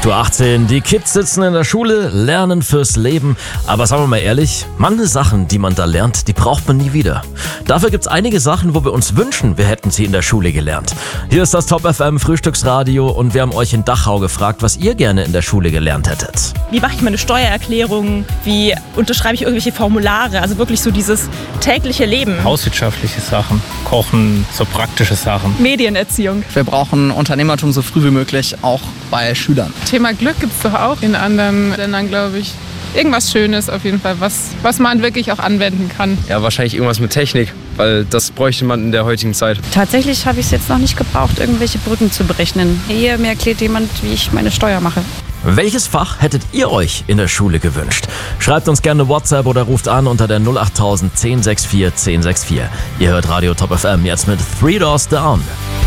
8:18 Uhr, die Kids sitzen in der Schule, lernen fürs Leben. Aber sagen wir mal ehrlich, manche Sachen, die man da lernt, die braucht man nie wieder. Dafür gibt's einige Sachen, wo wir uns wünschen, wir hätten sie in der Schule gelernt. Hier ist das Top FM Frühstücksradio und wir haben euch in Dachau gefragt, was ihr gerne in der Schule gelernt hättet. Wie mache ich meine Steuererklärung? Wie unterschreibe ich irgendwelche Formulare? Also wirklich so dieses tägliche Leben. Hauswirtschaftliche Sachen, Kochen, so praktische Sachen. Medienerziehung. Wir brauchen Unternehmertum so früh wie möglich, auch bei Schülern. Thema Glück gibt es doch auch in anderen Ländern, glaube ich. Irgendwas Schönes auf jeden Fall, was man wirklich auch anwenden kann. Ja, wahrscheinlich irgendwas mit Technik, weil das bräuchte man in der heutigen Zeit. Tatsächlich habe ich es jetzt noch nicht gebraucht, irgendwelche Brücken zu berechnen. Hier mir erklärt jemand, wie ich meine Steuer mache. Welches Fach hättet ihr euch in der Schule gewünscht? Schreibt uns gerne WhatsApp oder ruft an unter der 08000 1064 1064. Ihr hört Radio Top FM jetzt mit Three Doors Down.